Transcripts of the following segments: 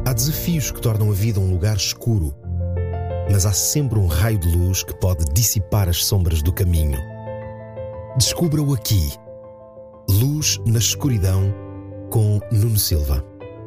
Há desafios que tornam a vida um lugar escuro, mas há sempre um raio de luz que pode dissipar as sombras do caminho. Descubra-o aqui. Luz na Escuridão, com Nuno Silva.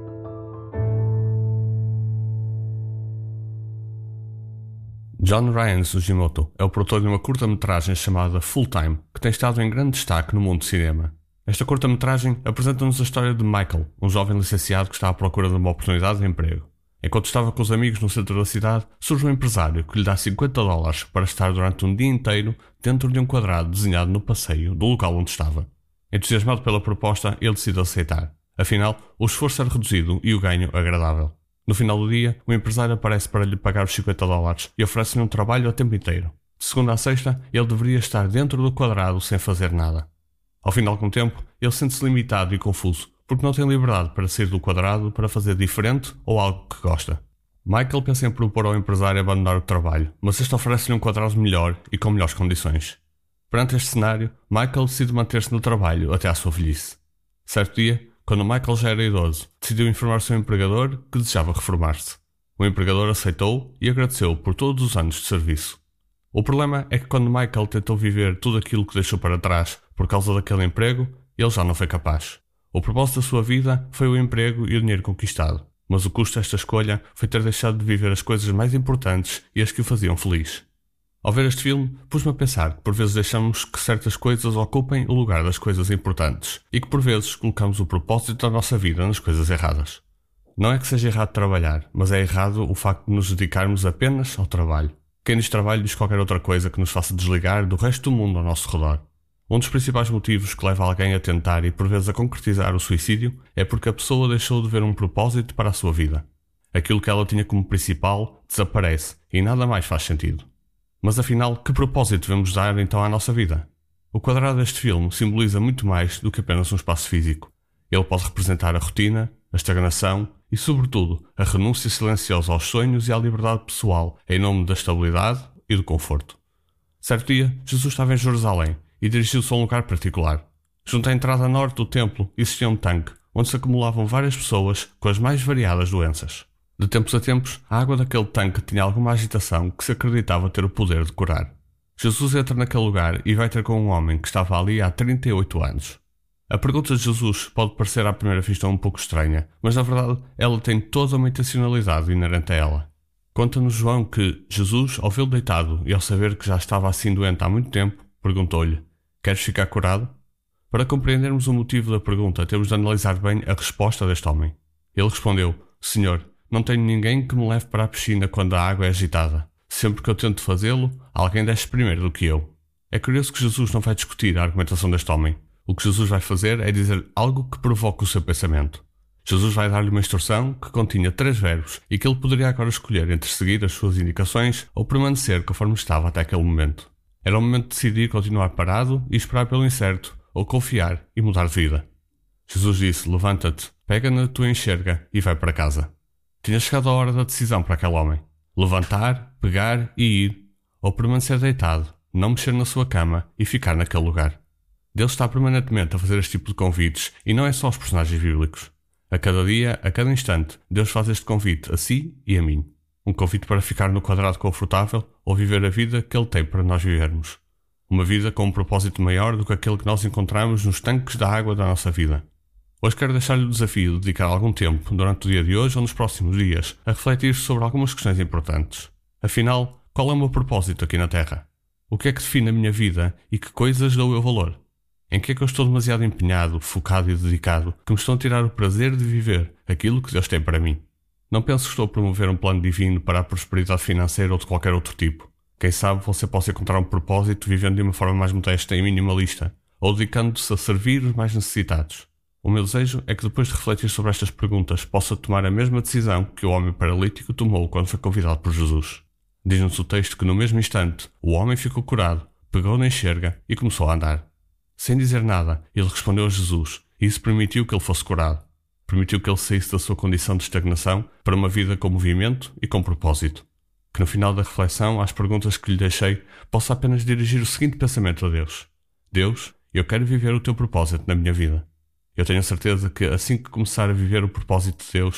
John Ryan Sugimoto é o produtor de uma curta-metragem chamada Full Time, que tem estado em grande destaque no mundo do cinema. Esta curta-metragem apresenta-nos a história de Michael, um jovem licenciado que está à procura de uma oportunidade de emprego. Enquanto estava com os amigos no centro da cidade, surge um empresário que lhe dá $50 para estar durante um dia inteiro dentro de um quadrado desenhado no passeio do local onde estava. Entusiasmado pela proposta, ele decide aceitar. Afinal, o esforço era reduzido e o ganho agradável. No final do dia, o empresário aparece para lhe pagar os $50 e oferece-lhe um trabalho a tempo inteiro. De segunda a sexta, ele deveria estar dentro do quadrado sem fazer nada. Ao fim de algum tempo, ele sente-se limitado e confuso, porque não tem liberdade para sair do quadrado para fazer diferente ou algo que gosta. Michael pensa em propor ao empresário abandonar o trabalho, mas este oferece-lhe um quadrado melhor e com melhores condições. Perante este cenário, Michael decide manter-se no trabalho até à sua velhice. Certo dia, quando Michael já era idoso, decidiu informar o seu empregador que desejava reformar-se. O empregador aceitou e agradeceu por todos os anos de serviço. O problema é que quando Michael tentou viver tudo aquilo que deixou para trás por causa daquele emprego, ele já não foi capaz. O propósito da sua vida foi o emprego e o dinheiro conquistado, mas o custo desta escolha foi ter deixado de viver as coisas mais importantes e as que o faziam feliz. Ao ver este filme, pus-me a pensar que por vezes deixamos que certas coisas ocupem o lugar das coisas importantes e que por vezes colocamos o propósito da nossa vida nas coisas erradas. Não é que seja errado trabalhar, mas é errado o facto de nos dedicarmos apenas ao trabalho. Quem diz trabalho diz qualquer outra coisa que nos faça desligar do resto do mundo ao nosso redor. Um dos principais motivos que leva alguém a tentar e por vezes a concretizar o suicídio é porque a pessoa deixou de ver um propósito para a sua vida. Aquilo que ela tinha como principal desaparece e nada mais faz sentido. Mas afinal, que propósito devemos dar então à nossa vida? O quadrado deste filme simboliza muito mais do que apenas um espaço físico. Ele pode representar a rotina, a estagnação e, sobretudo, a renúncia silenciosa aos sonhos e à liberdade pessoal em nome da estabilidade e do conforto. Certo dia, Jesus estava em Jerusalém e dirigiu-se a um lugar particular. Junto à entrada norte do templo existia um tanque, onde se acumulavam várias pessoas com as mais variadas doenças. De tempos a tempos, a água daquele tanque tinha alguma agitação que se acreditava ter o poder de curar. Jesus entra naquele lugar e vai ter com um homem que estava ali há 38 anos. A pergunta de Jesus pode parecer à primeira vista um pouco estranha, mas na verdade ela tem toda uma intencionalidade inerente a ela. Conta-nos João que Jesus, ao vê-lo deitado e ao saber que já estava assim doente há muito tempo, perguntou-lhe: "Queres ficar curado?" Para compreendermos o motivo da pergunta, temos de analisar bem a resposta deste homem. Ele respondeu: "Senhor, não tenho ninguém que me leve para a piscina quando a água é agitada. Sempre que eu tento fazê-lo, alguém desce primeiro do que eu." É curioso que Jesus não vai discutir a argumentação deste homem. O que Jesus vai fazer é dizer algo que provoque o seu pensamento. Jesus vai dar-lhe uma instrução que continha 3 verbos e que ele poderia agora escolher entre seguir as suas indicações ou permanecer conforme estava até aquele momento. Era o momento de decidir continuar parado e esperar pelo incerto, ou confiar e mudar de vida. Jesus disse: "Levanta-te, pega na tua enxerga e vai para casa." Tinha chegado a hora da decisão para aquele homem. Levantar, pegar e ir, ou permanecer deitado, não mexer na sua cama e ficar naquele lugar. Deus está permanentemente a fazer este tipo de convites e não é só aos personagens bíblicos. A cada dia, a cada instante, Deus faz este convite a si e a mim. Um convite para ficar no quadrado confortável ou viver a vida que Ele tem para nós vivermos. Uma vida com um propósito maior do que aquele que nós encontramos nos tanques da água da nossa vida. Hoje quero deixar-lhe o desafio de dedicar algum tempo, durante o dia de hoje ou nos próximos dias, a refletir sobre algumas questões importantes. Afinal, qual é o meu propósito aqui na Terra? O que é que define a minha vida e que coisas dou eu valor? Em que é que eu estou demasiado empenhado, focado e dedicado, que me estão a tirar o prazer de viver aquilo que Deus tem para mim? Não penso que estou a promover um plano divino para a prosperidade financeira ou de qualquer outro tipo. Quem sabe você possa encontrar um propósito vivendo de uma forma mais modesta e minimalista, ou dedicando-se a servir os mais necessitados. O meu desejo é que depois de refletir sobre estas perguntas possa tomar a mesma decisão que o homem paralítico tomou quando foi convidado por Jesus. Diz-nos o texto que no mesmo instante o homem ficou curado, pegou na enxerga e começou a andar. Sem dizer nada, ele respondeu a Jesus e isso permitiu que ele fosse curado. Permitiu que ele saísse da sua condição de estagnação para uma vida com movimento e com propósito. Que no final da reflexão às perguntas que lhe deixei possa apenas dirigir o seguinte pensamento a Deus: Deus, eu quero viver o teu propósito na minha vida. Eu tenho a certeza que assim que começar a viver o propósito de Deus,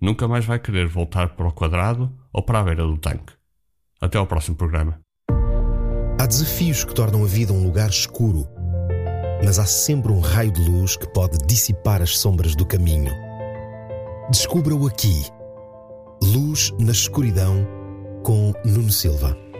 nunca mais vai querer voltar para o quadrado ou para a beira do tanque. Até ao próximo programa. Há desafios que tornam a vida um lugar escuro, mas há sempre um raio de luz que pode dissipar as sombras do caminho. Descubra-o aqui. Luz na Escuridão, com Nuno Silva.